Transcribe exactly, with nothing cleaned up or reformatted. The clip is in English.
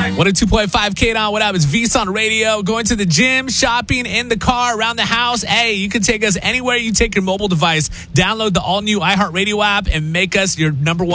one oh two point five K on what up? It's VSON Radio. Going to the gym, shopping, in the car, around the house. Hey, you can take us anywhere you take your mobile device. Download the all-new iHeartRadio app and make us your number one.